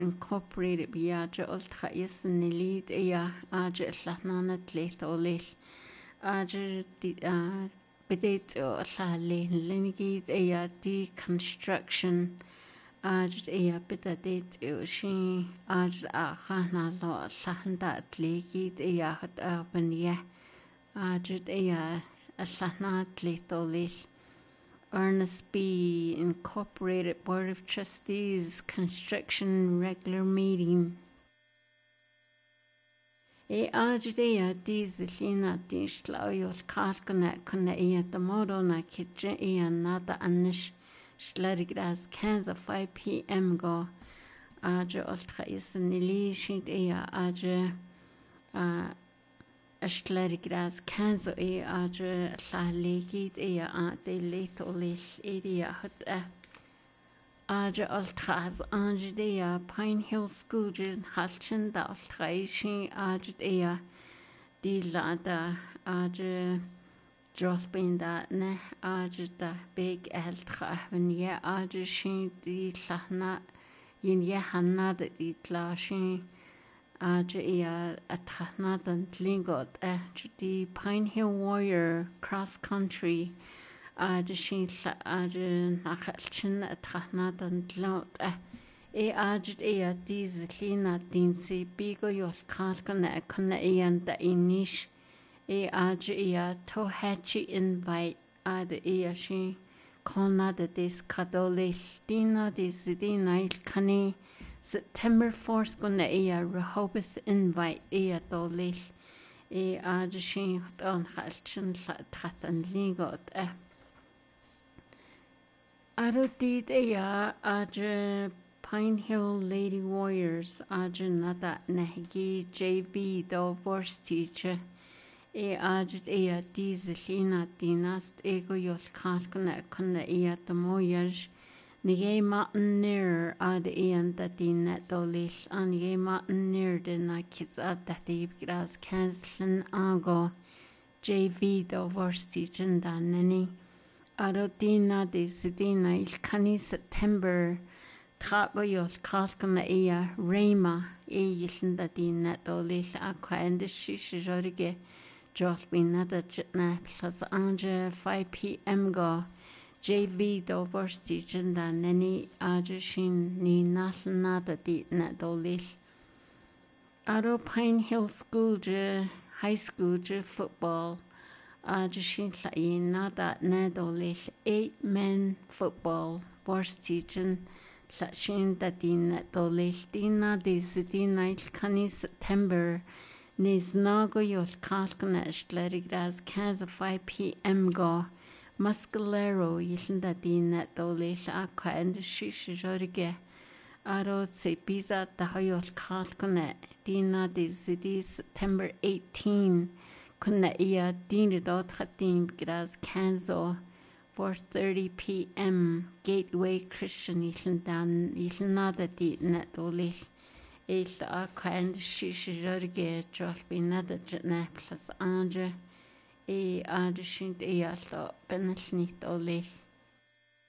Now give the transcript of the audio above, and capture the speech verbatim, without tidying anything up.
incorporated biaja ultra is in the lead ea aja latnana tleth olil aja di uh bedate o lale linigid ea deconstruction aja ea bedate o shi aja a khana lo lahanda tlegid ea hat abania aja ea latna tleth olil Ernest B. Incorporated Board of Trustees Construction Regular Meeting. E agdea dieselina dishlauyol kalkana kuna ea tomorrow na kitchen ea nada anish schlarigras kanza five p m go aja ultra is nili shit ea aja uh Ashlarigras kanzo e aja la legit e a de letolish area hut aja ultras anja de Pine Hill School halchen da ultraishi aja de di lada aja drospin da ne aja da big eltra when ye aja shi di lahna yin ye hanna da di tlashin Aja ea atranadan tlingot eh the Pine Hill Warrior cross country aja shin aja nachalchin atranadan tlot eh e aja ea dieselina dinsi bigo yol kalkana kana ean da inish e aja ea tohachi invite aja ea shin kona da des kadolish dina des dina il kani September fourth gonna ea Rehoboth invite ea dolish e aja shin on halchin la tratan lingot eh Arudid ea aja Pine Hill Lady Warriors aja nada nehgi J B divorce teacher e aja ea dieselina dinast ego yol kalkana kuna ea tamoyaj Nige maten near ad ean that in that dolish and ye maten near the na kids at that the grass cancelin ago J V divorce teaching dan nani Arodina de Sidina il cani September Trago yol kalkana ea Rema e yishin that in that dolish aqua and the shish jorige Jospin that jitna plus anja five p m go J V divorce teaching da nani aja shin ni naslnada di na dolish. Aro Pine Hill School je high school je football aja shin la nada na dolish eight men football divorce teaching la shin da di na dolish dina di sidina il cani September nis nago yol kalkana ishlarigras kaza five p m go Muscalero yishinda dina dolish aqua and shish jorige aro se pizza tahayol kalkana dina di zidi September eighteenth kuna iya dina dot khatim gras kanzo four thirty p m Gateway Christian yishindan yishinada dina dolish il aqua and shish jorige jolbinada jana plus anja e aja shin e allo benalnit olil